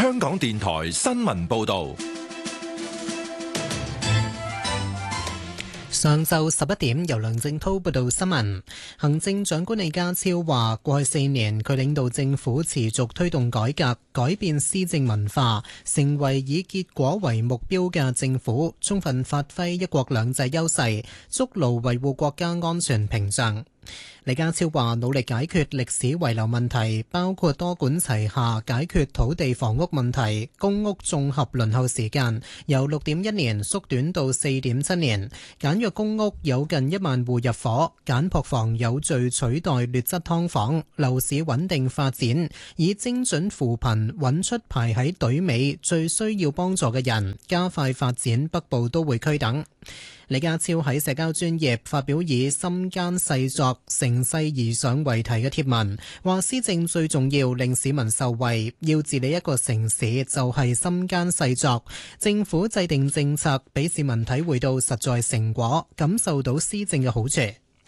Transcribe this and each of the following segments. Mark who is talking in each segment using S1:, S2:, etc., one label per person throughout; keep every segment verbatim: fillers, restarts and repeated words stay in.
S1: 香港電台新聞報道。
S2: 上晝十一點，由梁正滔報道新聞。行政長官李家超話，過去四年佢領導政府持續推動改革，改變施政文化，成為以結果為目標嘅政府，充分發揮一國兩制優勢，築牢維護國家安全屏障。李家超話，努力解決歷史遺留問題，包括多管齊下解決土地房屋問題，公屋綜合輪候時間由六點一年縮短到四點七年，簡約公屋有近一萬戶入伙，簡樸房有序取代劣質劏房，樓市穩定發展，以精準扶貧揾出排喺隊尾最需要幫助嘅人，加快發展北部都會區等。李家超喺社交專頁發表以心間細作乘勢而上為題嘅貼文，話施政最重要令市民受惠，要治理一個城市就係心間細作，政府制定政策俾市民體會到實在成果，感受到施政嘅好處。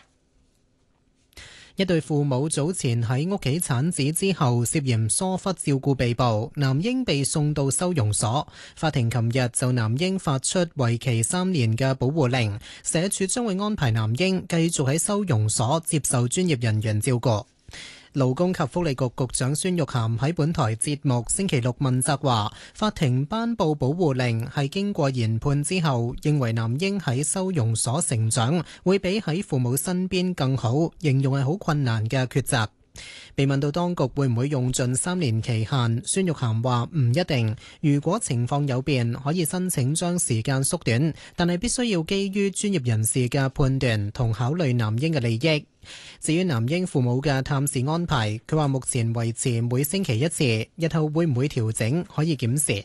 S2: 一對父母早前喺屋企產子之後涉嫌疏忽照顧被捕，男嬰被送到收容所。法庭琴日就男嬰發出為期三年嘅保護令，社署將會安排男嬰繼續喺收容所接受專業人員照顧。勞工及福利局局長孫玉菡喺本台節目星期六問責話，法庭頒布保護令係經過研判之後，認為男嬰喺收容所成長會比喺父母身邊更好，形容係好困難嘅抉擇。被問到當局會唔會用盡三年期限，孫玉菡話唔一定，如果情況有變，可以申請將時間縮短，但係必須要基於專業人士嘅判斷同考慮男嬰嘅利益。至於男嬰父母嘅探視安排，佢話目前維持每星期一次，日後會唔會調整可以檢視。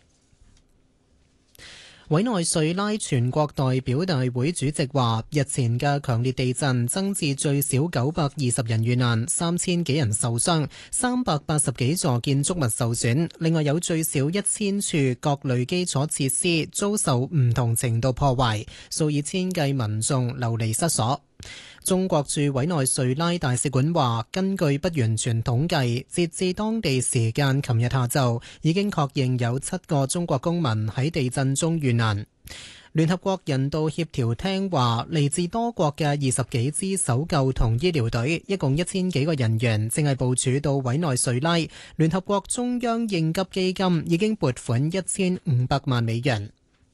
S2: 委內瑞拉全國代表大會主席話，日前嘅強烈地震增至最少九百二十人遇難，三千幾人受傷，三百八十幾座建築物受損，另外有最少一千處各類基礎設施遭受唔同程度破壞，數以千計民眾流離失所。中國駐委內瑞拉大使館話，根據不完全統計，截至當地時間琴日下晝，已經確認有七個中國公民喺地震中遇難。聯合國人道協調廳話，嚟自多國嘅二十幾支搜救同醫療隊，一共一千幾個人員，正係部署到委內瑞拉。聯合國中央應急基金已經撥款一千五百萬美元。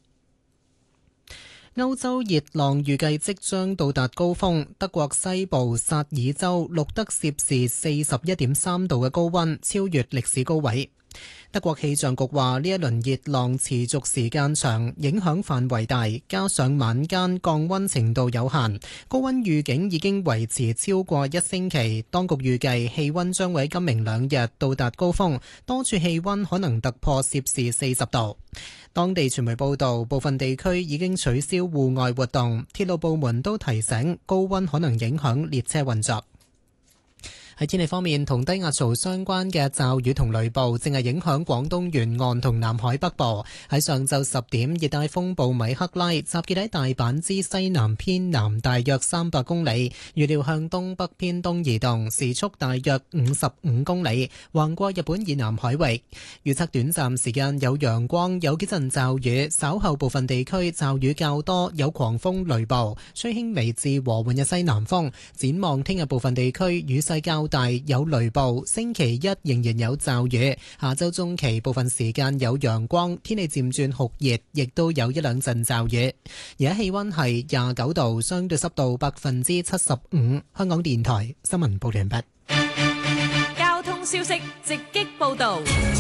S2: 歐洲熱浪預計即將到達高峰，德國西部薩爾州錄得攝氏四十一點三度嘅高溫，超越歷史高位。德國氣象局話，呢一輪熱浪持續時間長，影響範圍大，加上晚間降溫程度有限，高溫預警已經維持超過一星期。當局預計氣溫將會喺今明兩日到達高峰，多處氣溫可能突破攝氏四十度。當地傳媒報道，部分地區已經取消戶外活動，鐵路部門都提醒高溫可能影響列車運作。喺天氣方面，同低壓槽相關嘅驟雨同雷暴正係影響廣東沿岸同南海北部。喺上晝十點，熱帶風暴米克拉集結喺大阪之西南偏南大約三百公里，預料向東北偏東移動，時速大約五十五公里，橫過日本以南海域。預測短暫時間有陽光，有幾陣驟雨，稍後部分地區驟雨較多，有狂風雷暴，吹輕微至和緩嘅西南風。展望聽日部分地區雨勢較大，有雷暴，星期一仍然有驟雨，下周中期部分時間有陽光，天氣漸轉酷熱，亦都有一兩陣驟雨。而家氣溫係廿九度，相對濕度百分之七十五。香港電台新聞報完畢。
S3: 交通消息直擊報道。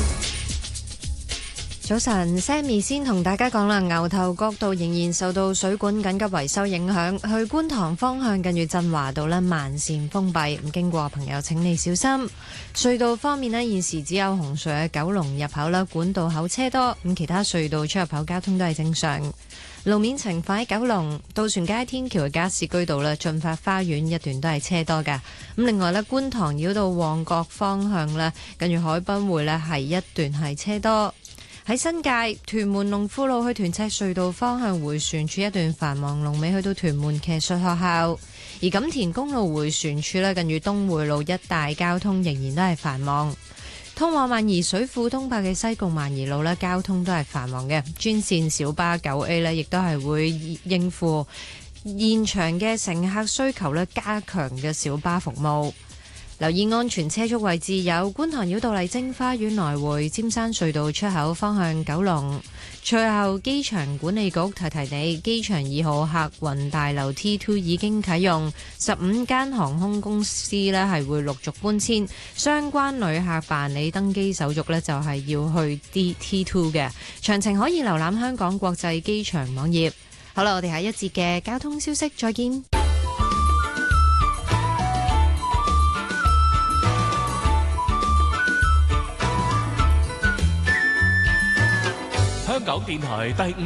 S4: 早晨 Sammy 先同大家講啦，牛頭角道仍然受到水管緊急維修影響，去觀塘方向近住振華道咧慢線封閉，咁經過朋友請你小心。隧道方面咧，現時只有紅隧嘅九龍入口啦，管道口車多，咁其他隧道出入口交通都係正常。路面情況喺九龍渡船街天橋嘅加士居道啦，駿發花園一段都係車多㗎。咁另外咧，觀塘繞道旺角方向咧，近住海濱會咧係一段係車多。喺新界屯門龍富路去屯赤隧道方向迴旋處一段繁忙，龍尾去到屯門騎術學校。而錦田公路迴旋處咧，近住東匯路一帶交通仍然都係繁忙。 通往萬宜水庫東壩嘅西貢萬宜路咧，交通都係繁忙嘅。專線小巴九 A 咧，亦都係會應付現場嘅乘客需求咧，加強嘅小巴服務。留意安全車速位置有觀塘繞道麗晶花園來回、尖山隧道出口方向九龍。隨後機場管理局提提你，機場二號客運大樓 T 二 已經啟用，十五間航空公司呢係會陸續搬遷，相關旅客辦理登機手續呢就係要去 D T 二嘅。詳情可以瀏覽香港國際機場網頁。好啦，我哋下一節嘅交通消息再見。
S1: 香港電台第五